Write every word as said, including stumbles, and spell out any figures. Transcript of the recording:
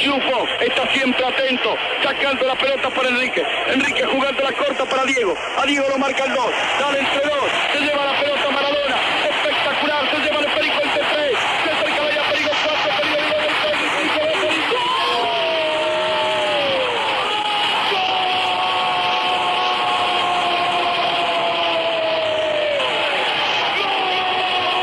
Yufo está siempre atento, sacando la pelota para Enrique. Enrique jugando la corta para Diego. A Diego lo marca el dos. Dale entre dos. Se lleva la pelota Maradona.